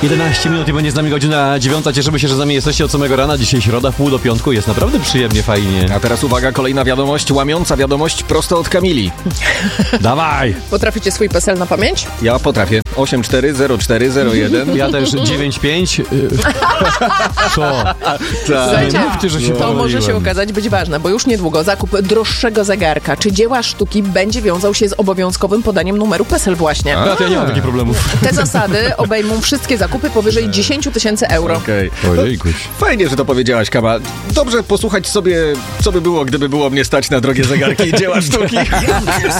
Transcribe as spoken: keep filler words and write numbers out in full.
jedenaście minut i będzie z nami godzina dziewiąta. Cieszymy się, że z nami jesteście od samego rana. Dzisiaj środa, pół do piątku. Jest naprawdę przyjemnie, fajnie. A teraz uwaga, kolejna wiadomość, łamiąca wiadomość prosto od Kamili. Dawaj! Potraficie swój PESEL na pamięć? Ja potrafię. osiem cztery zero cztery zero jeden. Ja też dziewięć pięć. Co? Słuchajcie, mówcie, że się to może się pomyliłem. okazać być ważne, bo już niedługo zakup droższego zegarka czy dzieła sztuki będzie wiązał się z obowiązkowym podaniem numeru PESEL właśnie. A, to ja nie mam takich problemów. Te zasady obejmą wszystkie zakupy powyżej dziesięć tysięcy euro. Okej. Ojejkuś. Fajnie, że to powiedziałaś, Kama. Dobrze posłuchać sobie, co by było, gdyby było mnie stać na drogie zegarki i dzieła sztuki.